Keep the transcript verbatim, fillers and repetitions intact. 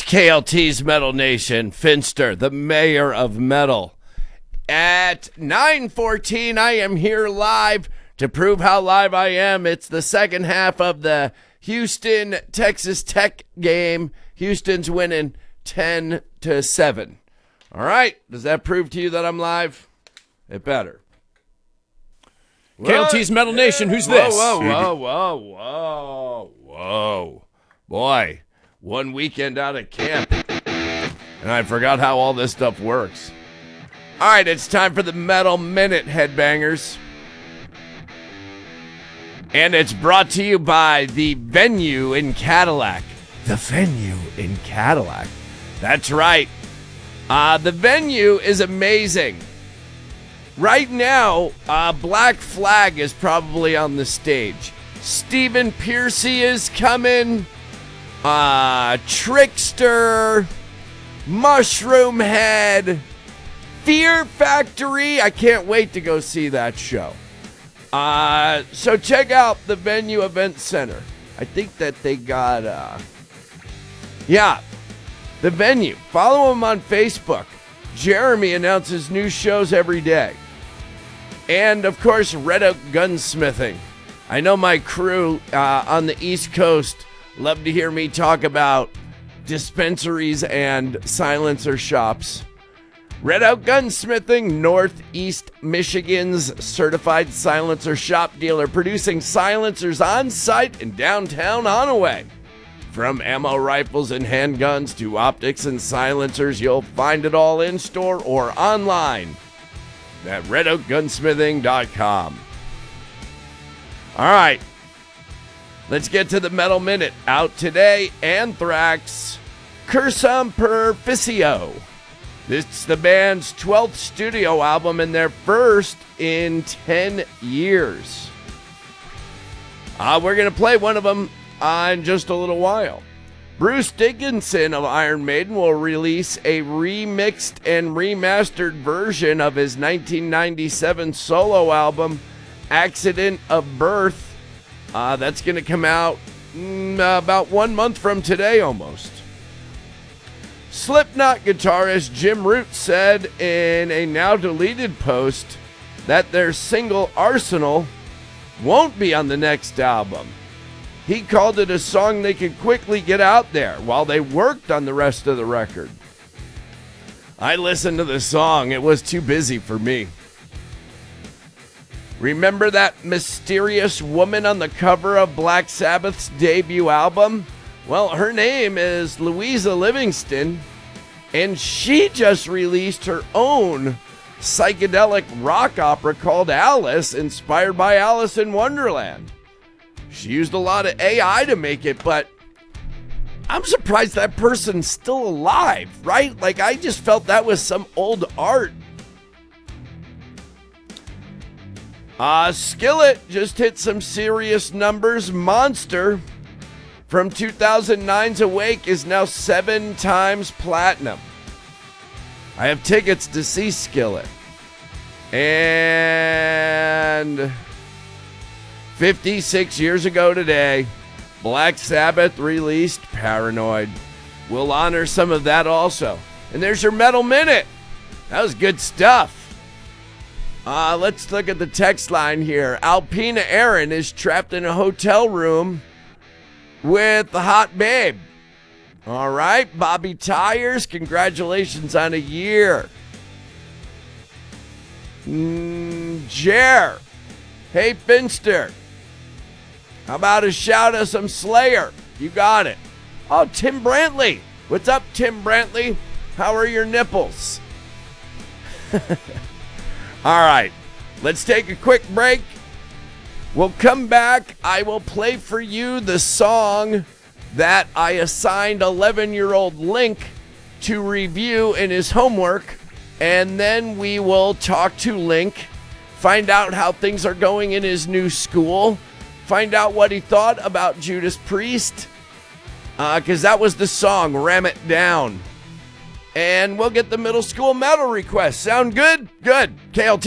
K L T's Metal Nation. Finster, the mayor of metal. At nine fourteen, I am here live to prove how live I am. It's the second half of the Houston Texas Tech game. Houston's winning ten to seven. All right, does that prove to you that I'm live? It better. K L T's Metal Nation, who's whoa, this? Whoa, whoa, whoa, whoa, whoa. Boy, one weekend out of camp, and I forgot how all this stuff works. All right, it's time for the Metal Minute, headbangers. And it's brought to you by the Venue in Cadillac. The Venue in Cadillac. That's right. Uh, the Venue is amazing. Right now, uh, Black Flag is probably on the stage. Stephen Pearcy is coming. Uh, Trickster. Mushroom Head. Fear Factory. I can't wait to go see that show. Uh, so check out the Venue Event Center. I think that they got, uh, yeah, the Venue. Follow them on Facebook. Jeremy announces new shows every day. And, of course, Red Oak Gunsmithing. I know my crew uh, on the East Coast love to hear me talk about dispensaries and silencer shops. Red Oak Gunsmithing, Northeast Michigan's certified silencer shop dealer, producing silencers on site in downtown Onaway. From ammo rifles and handguns to optics and silencers, you'll find it all in store or online at red oak gunsmithing dot com. All right, let's get to the Metal Minute. Out today, Anthrax, Cursum Perficio. It's the band's twelfth studio album and their first in ten years. Uh, we're going to play one of them uh, in just a little while. Bruce Dickinson of Iron Maiden will release a remixed and remastered version of his nineteen ninety-seven solo album, Accident of Birth. Uh, that's going to come out mm, about one month from today almost. Slipknot guitarist Jim Root said in a now-deleted post that their single Arsenal won't be on the next album. He called it a song they could quickly get out there while they worked on the rest of the record. I listened to the song. It was too busy for me. Remember that mysterious woman on the cover of Black Sabbath's debut album? Well, her name is Louisa Livingston, and she just released her own psychedelic rock opera called Alice, inspired by Alice in Wonderland. She used a lot of A I to make it, but I'm surprised that person's still alive, right? Like, I just felt that was some old art. Uh, Skillet just hit some serious numbers. Monster from two thousand nine's Awake is now seven times platinum. I have tickets to see Skillet. And fifty-six years ago today, Black Sabbath released Paranoid. We'll honor some of that also. And there's your Metal Minute. That was good stuff. Uh, let's look at the text line here. Alpina Aaron is trapped in a hotel room with the hot babe. All right, Bobby Tires, congratulations on a year. Mm, Jer, hey Finster, how about a shout of some Slayer? You got it. Oh, Tim Brantley, what's up, Tim Brantley? How are your nipples? All right, let's take a quick break. We'll come back. I will play for you the song that I assigned eleven-year-old Link to review in his homework, and then we will talk to Link, find out how things are going in his new school, find out what he thought about Judas Priest, because uh, that was the song, Ram It Down. And we'll get the middle school metal request. Sound good? Good. K L T